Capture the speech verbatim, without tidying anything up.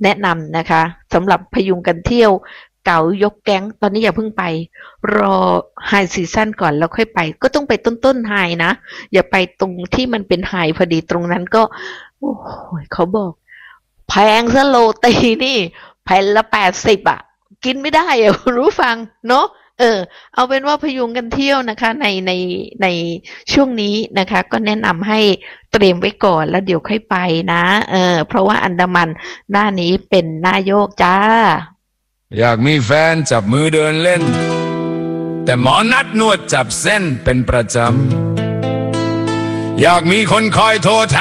แนะนำนะคะสำหรับพยุงกันเที่ยวเก๋ายกแก๊งตอนนี้อย่าเพิ่งไปรอไฮซีซั่นก่อนแล้วค่อยไปก็ต้องไปต้นๆไฮนะอย่าไปตรงที่มันเป็นไฮพอดีตรงนั้นก็โอ้โหเขาบอกแพงซะโรตีนี่แผ่นละแปดสิบอ่ะกินไม่ได้อ่ะรู้ฟังเนาะเออเอาเป็นว่าพยุงกันเที่ยวนะคะในในในช่วงนี้นะคะก็แนะนำให้เตรียมไว้ก่อนแล้วเดี๋ยวค่อยไปนะเออเพราะว่าอันดามันหน้านี้เป็นหน้าโยกจ้าอยากมีแฟนจับมือเดินเล่นแต่หมอนัดนวดจับเส้นเป็นประจำอยากมีคนคอยโทรถ